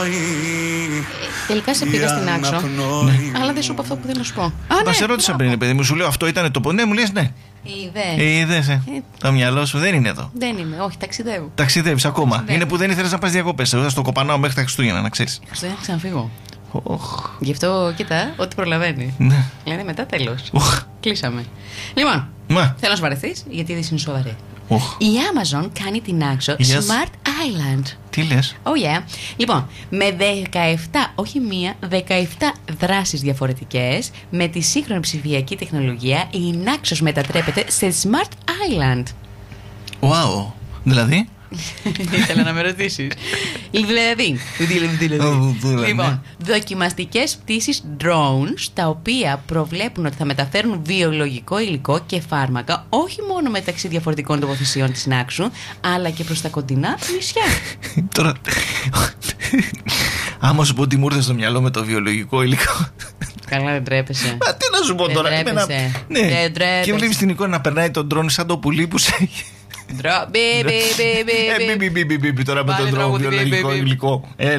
Τελικά σε πήγα στην Άξο. Αλλά δεν σου είπα αυτό που θέλω να σου πω. Μα σε ρώτησα πριν, παιδί μου, σου λέω αυτό ήταν το πονέ, μου λες ναι. Είδες. Το μυαλό σου δεν είναι εδώ. Δεν είμαι, όχι, ταξιδεύω. Ταξιδεύεις ακόμα. Είναι που δεν ήθελες να πας διακοπές. Εγώ θα στο κοπανάω μέχρι τα Χριστούγεννα, να ξέρεις. Χριστούγεννα ξαναφύγω. Γι' αυτό, κοίτα, ό,τι προλαβαίνει. Ναι. Λένε μετά τέλος. Κλείσαμε. Λοιπόν, θέλω να σου βαρεθείς, γιατί δεν είναι σοβαρή. Η Amazon κάνει την Άξο Smart Island. Τι λες? Oh yeah. Λοιπόν, με 17, όχι μία, 17 δράσεις διαφορετικές, με τη σύγχρονη ψηφιακή τεχνολογία, η Naxos μετατρέπεται σε Smart Island. Wow. Δηλαδή? Ήθελα να με ρωτήσεις. Δηλαδή, λοιπόν, δοκιμαστικές πτήσεις drones, τα οποία προβλέπουν ότι θα μεταφέρουν βιολογικό υλικό και φάρμακα όχι μόνο μεταξύ διαφορετικών τοποθεσιών της Νάξου, αλλά και προς τα κοντινά νησιά. Τώρα, άμα σου πω ότι μου ήρθε στο μυαλό με το βιολογικό υλικό. Καλά, δεν τρέπεσαι. Μα τι να σου πω τώρα. Δεν τρέπεσαι. Και βλέπεις την εικόνα να περνάει τον drone σαν το πουλί που σε... Τώρα με το drone βιολογικό υλικό.